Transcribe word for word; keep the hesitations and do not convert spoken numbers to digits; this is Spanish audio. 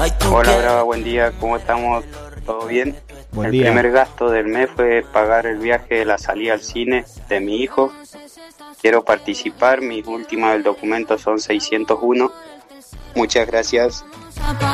Hola, Brava, buen día, ¿cómo estamos? ¿Todo bien? Buen El día. primer gasto del mes fue pagar el viaje de la salida al cine de mi hijo. Quiero participar, mis últimas del documento son seiscientos uno. Muchas gracias.